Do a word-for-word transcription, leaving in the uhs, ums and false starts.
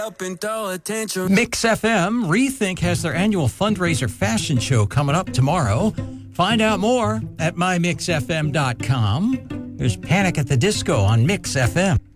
Up and throw attention. Mix F M Rethink has their annual fundraiser fashion show coming up tomorrow. Find out more at my mix f m dot com. There's Panic at the Disco on Mix F M.